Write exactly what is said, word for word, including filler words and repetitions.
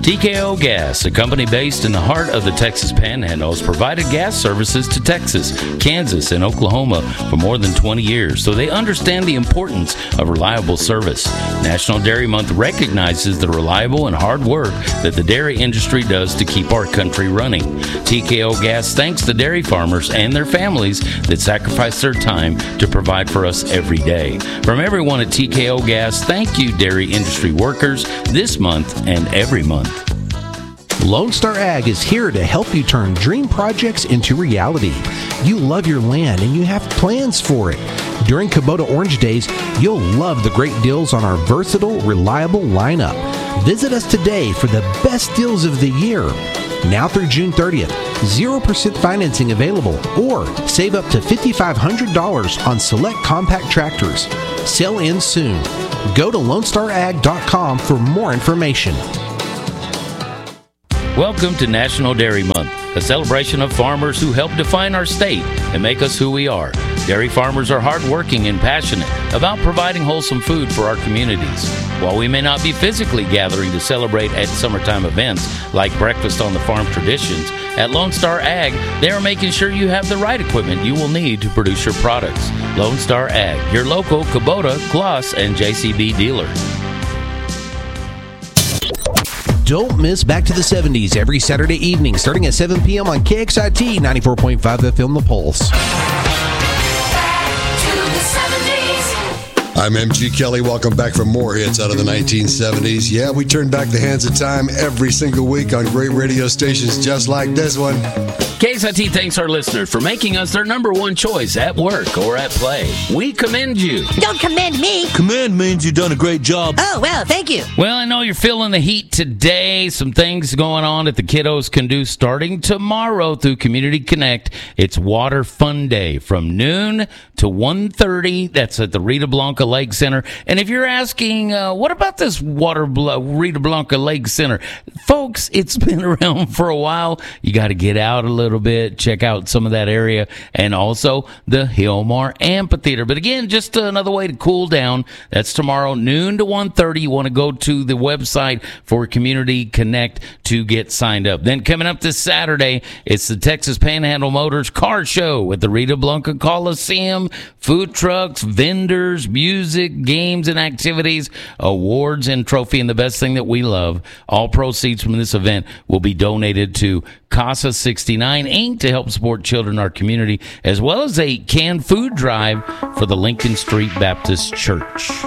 T K O Gas, a company based in the heart of the Texas Panhandle, has provided gas services to Texas, Kansas, and Oklahoma for more than twenty years, so they understand the importance of reliable service. National Dairy Month recognizes the reliable and hard work that the dairy industry does to keep our country running. T K O Gas thanks the dairy farmers and their families that sacrifice their time to provide for us every day. From everyone at T K O Gas, thank you, dairy industry workers, this month and every month. Lone Star Ag is here to help you turn dream projects into reality. You love your land and you have plans for it. During Kubota Orange Days, you'll love the great deals on our versatile, reliable lineup. Visit us today for the best deals of the year. Now through June thirtieth, zero percent financing available, or save up to five thousand five hundred dollars on select compact tractors. Sell in soon. Go to lone star ag dot com for more information. Welcome to National Dairy Month, a celebration of farmers who help define our state and make us who we are. Dairy farmers are hardworking and passionate about providing wholesome food for our communities. While we may not be physically gathering to celebrate at summertime events like Breakfast on the Farm traditions, at Lone Star Ag, they are making sure you have the right equipment you will need to produce your products. Lone Star Ag, your local Kubota, Gloss, and J C B dealer. Don't miss Back to the seventies every Saturday evening starting at seven p.m. on K X I T ninety-four point five F M The Pulse. I'm M G Kelly. Welcome back for more hits out of the nineteen seventies. Yeah, we turn back the hands of time every single week on great radio stations just like this one. K X I T thanks our listeners for making us their number one choice at work or at play. We commend you. Don't commend me. Commend means you've done a great job. Oh, well, thank you. Well, I know you're feeling the heat today. Some things going on that the kiddos can do starting tomorrow through Community Connect. It's Water Fun Day from noon to one thirty. That's at the Rita Blanca Lake Center. And if you're asking, uh, what about this Water Bl- Rita Blanca Lake Center? Folks, it's been around for a while. You got to get out a little bit, check out some of that area, and also the Hillmar Amphitheater. But again, just another way to cool down. That's tomorrow, noon to one thirty. You want to go to the website for Community Connect to get signed up. Then coming up this Saturday, it's the Texas Panhandle Motors Car Show at the Rita Blanca Coliseum. Food trucks, vendors, music, games and activities, awards and trophy, and the best thing that we love, all proceeds from this event will be donated to Casa sixty-nine Incorporated to help support children in our community, as well as a canned food drive for the Lincoln Street Baptist Church.